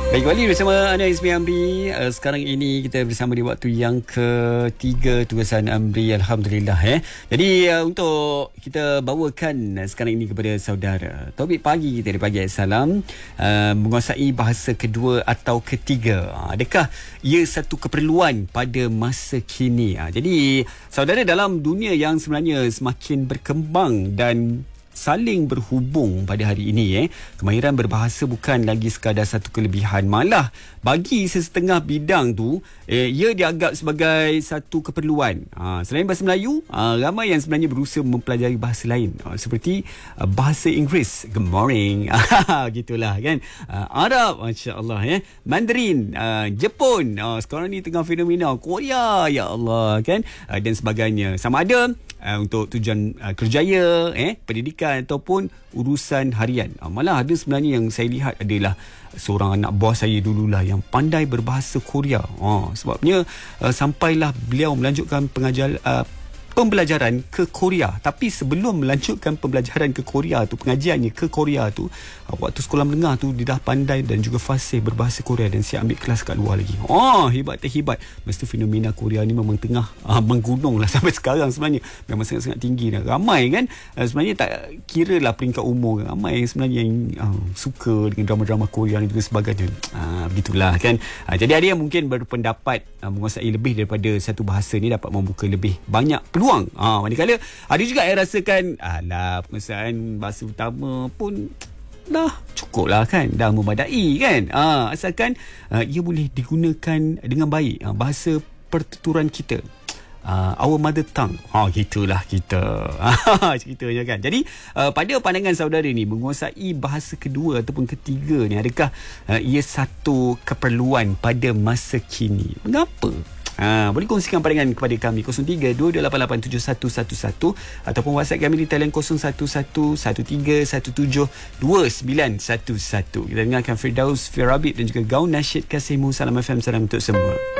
Baik, kembali bersama Ana Ismi Amri. Sekarang ini kita bersama di waktu yang ketiga tugasan Amri, Alhamdulillah. Jadi untuk kita bawakan sekarang ini kepada saudara topik pagi kita di Pagi Salam, menguasai bahasa kedua atau ketiga. Adakah ia satu keperluan pada masa kini? Jadi saudara, dalam dunia yang sebenarnya semakin berkembang dan saling berhubung pada hari ini, kemahiran berbahasa bukan lagi sekadar satu kelebihan, malah bagi sesetengah bidang tu ia dianggap sebagai satu keperluan. Selain bahasa Melayu, ramai yang sebenarnya berusaha mempelajari bahasa lain, seperti bahasa Inggeris, good morning, gitulah kan, Arab, masya-Allah, Mandarin, Jepun, sekarang ni tengah fenomena Korea, ya Allah, kan, dan sebagainya. Sama ada untuk tujuan kerjaya, pendidikan ataupun urusan harian. Malah ada sebenarnya yang saya lihat adalah seorang anak buah saya dululah yang pandai berbahasa Korea. Sebabnya sampailah beliau melanjutkan pembelajaran ke Korea. Tapi sebelum melanjutkan pembelajaran ke Korea tu, pengajiannya ke Korea tu, waktu sekolah menengah tu dia dah pandai dan juga fasih berbahasa Korea dan siap ambil kelas kat luar lagi. Hebat terhebat. Mesti fenomena Korea ni memang tengah menggunung lah sampai sekarang sebenarnya. Memang sangat-sangat tinggi dah. Ramai kan, sebenarnya tak kira lah peringkat umur, ramai sebenarnya yang suka dengan drama-drama Korea dan juga sebagainya. Begitulah kan. Jadi ada yang mungkin berpendapat menguasai lebih daripada satu bahasa ni dapat membuka lebih banyak peluang. Manakala ada juga yang rasakan penguasaan bahasa utama pun dah cukup lah kan, dah memadai kan, asalkan ia boleh digunakan dengan baik, bahasa pertuturan kita, our mother tongue. Gitulah kita. Ceritanya kan. Jadi pada pandangan saudara ni, menguasai bahasa kedua ataupun ketiga ni, adakah ia satu keperluan pada masa kini? Mengapa? Boleh kongsikan pandangan kepada kami 0322887111 ataupun WhatsApp kami di talian 0111317291. Kita dengarkan Firdaus Firabib dan juga Gaun Nasyid Kasihmu. Salam FM, salam untuk semua.